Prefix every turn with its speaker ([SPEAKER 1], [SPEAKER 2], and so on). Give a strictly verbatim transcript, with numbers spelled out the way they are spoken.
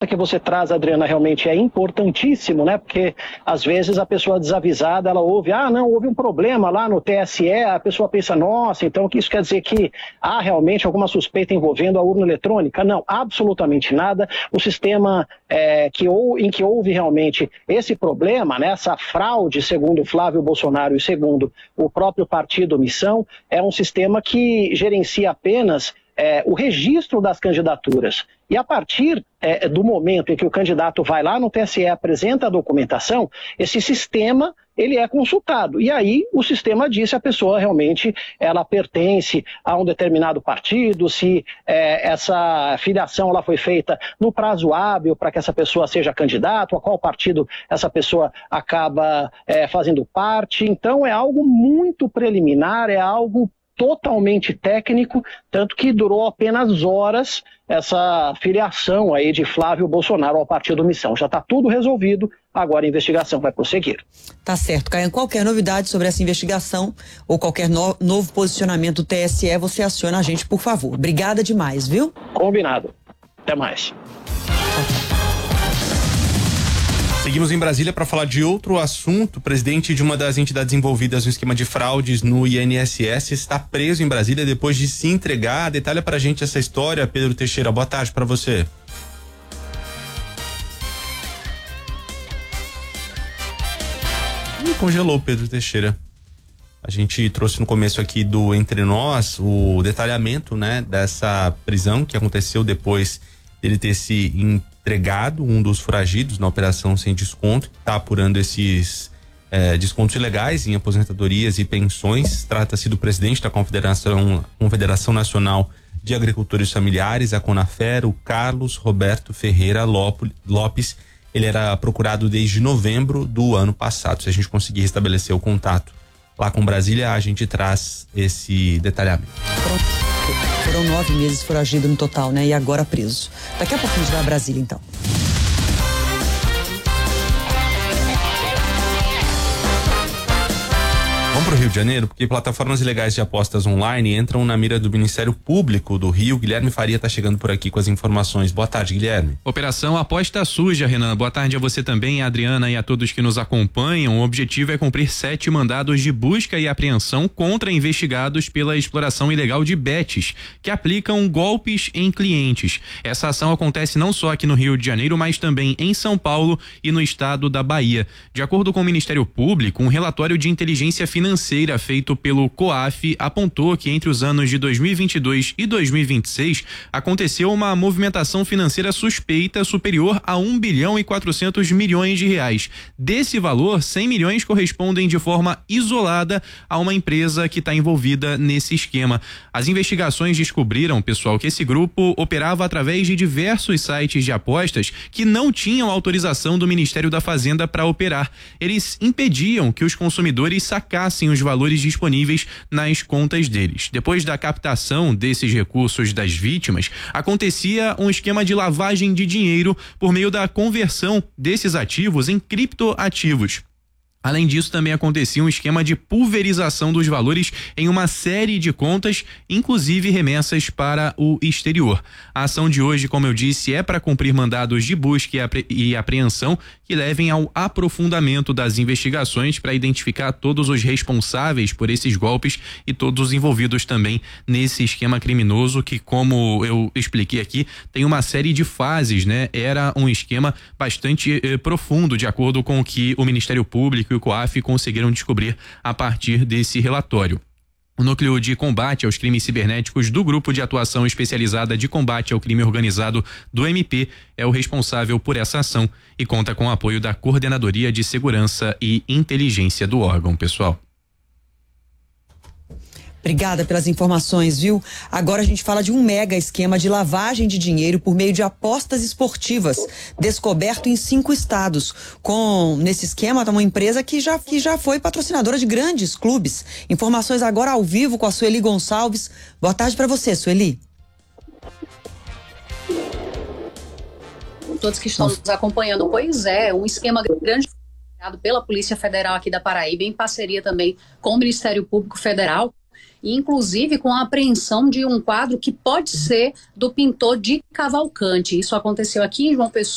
[SPEAKER 1] que você traz, Adriana, realmente é importantíssimo, né? Porque às vezes a pessoa desavisada, ela ouve, ah, não, houve um problema lá no T S E, a pessoa pensa, nossa, então isso quer dizer que há realmente alguma suspeita envolvendo a urna eletrônica? Não, absolutamente nada. O sistema é, que, ou, em que houve realmente esse problema, né, essa fraude, segundo Flávio Bolsonaro e segundo o próprio partido Missão, é um sistema que gerencia apenas É, o registro das candidaturas. E a partir é, do momento em que o candidato vai lá no T S E, apresenta a documentação, esse sistema ele é consultado. E aí o sistema diz se a pessoa realmente ela pertence a um determinado partido, se é, essa filiação ela foi feita no prazo hábil para que essa pessoa seja candidato, a qual partido essa pessoa acaba é, fazendo parte. Então é algo muito preliminar, é algo totalmente técnico, tanto que durou apenas horas essa filiação aí de Flávio Bolsonaro ao partido Missão. Já está tudo resolvido, agora a investigação vai prosseguir.
[SPEAKER 2] Tá certo, Caio. Qualquer novidade sobre essa investigação ou qualquer no, novo posicionamento do T S E, você aciona a gente, por favor. Obrigada demais, viu?
[SPEAKER 1] Combinado. Até mais.
[SPEAKER 3] Seguimos em Brasília para falar de outro assunto. O presidente de uma das entidades envolvidas no esquema de fraudes no I N S S está preso em Brasília depois de se entregar. Detalha pra gente essa história, Pedro Teixeira. Boa tarde para você. Ih, congelou, Pedro Teixeira. A gente trouxe no começo aqui do Entre Nós o detalhamento, né, dessa prisão que aconteceu depois dele ter se entregado, um dos foragidos na operação sem desconto, está apurando esses eh, descontos ilegais em aposentadorias e pensões. Trata-se do presidente da Confederação, Confederação Nacional de Agricultores Familiares, a CONAFER, o Carlos Roberto Ferreira Lopes. Ele era procurado desde novembro do ano passado. Se a gente conseguir restabelecer o contato lá com Brasília, a gente traz esse detalhamento.
[SPEAKER 2] Pronto. Foram nove meses foragido no total, né? E agora preso. Daqui a pouquinho a gente vai a Brasília, então.
[SPEAKER 3] Vamos para o Rio de Janeiro, porque plataformas ilegais de apostas online entram na mira do Ministério Público do Rio. Guilherme Faria está chegando por aqui com as informações. Boa tarde, Guilherme.
[SPEAKER 4] Operação Aposta Suja, Renan. Boa tarde a você também, a Adriana, e a todos que nos acompanham. O objetivo é cumprir sete mandados de busca e apreensão contra investigados pela exploração ilegal de bets, que aplicam golpes em clientes. Essa ação acontece não só aqui no Rio de Janeiro, mas também em São Paulo e no estado da Bahia. De acordo com o Ministério Público, um relatório de inteligência financeira financeira feito pelo COAF apontou que entre os anos de dois mil e vinte e dois e dois mil e vinte e seis aconteceu uma movimentação financeira suspeita superior a um bilhão e quatrocentos milhões de reais. Desse valor, cem milhões correspondem de forma isolada a uma empresa que está envolvida nesse esquema. As investigações descobriram, pessoal, que esse grupo operava através de diversos sites de apostas que não tinham autorização do Ministério da Fazenda para operar. Eles impediam que os consumidores sacassem os valores disponíveis nas contas deles. Depois da captação desses recursos das vítimas, acontecia um esquema de lavagem de dinheiro por meio da conversão desses ativos em criptoativos. Além disso, também acontecia um esquema de pulverização dos valores em uma série de contas, inclusive remessas para o exterior. A ação de hoje, como eu disse, é para cumprir mandados de busca e, apre- e apreensão que levem ao aprofundamento das investigações para identificar todos os responsáveis por esses golpes e todos os envolvidos também nesse esquema criminoso que, como eu expliquei aqui, tem uma série de fases, né? Era um esquema bastante eh, profundo, de acordo com o que o Ministério Público e o COAF conseguiram descobrir a partir desse relatório. O Núcleo de Combate aos Crimes Cibernéticos do Grupo de Atuação Especializada de Combate ao Crime Organizado do M P é o responsável por essa ação e conta com o apoio da Coordenadoria de Segurança e Inteligência do órgão, pessoal.
[SPEAKER 2] Obrigada pelas informações, viu? Agora a gente fala de um mega esquema de lavagem de dinheiro por meio de apostas esportivas, descoberto em cinco estados. Com, nesse esquema, tá uma empresa que já, que já foi patrocinadora de grandes clubes. Informações agora ao vivo com a Sueli Gonçalves. Boa tarde para você, Sueli.
[SPEAKER 5] Todos que estão nos acompanhando, pois é, um esquema grande pela Polícia Federal aqui da Paraíba, em parceria também com o Ministério Público Federal, inclusive com a apreensão de um quadro que pode ser do pintor de Cavalcante. Isso aconteceu aqui em João Pessoa.